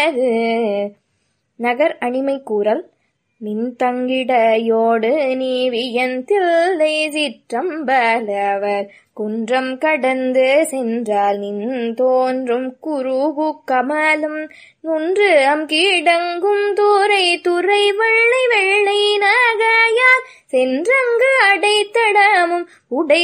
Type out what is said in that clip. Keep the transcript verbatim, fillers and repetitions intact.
நகர் அணிமை கூறல். நின் தங்கிடையோடு நீ வியந்தில்லை சிற்றம்பலவர் குன்றம் கடந்து சென்றால் நின் தோன்றும் குருபு கமலம் நொன்று அம் கீடங்கும் துறை துறை வெள்ளை வெள்ளை நகையால் சென்றங்கு அடைத்தடமும் உடை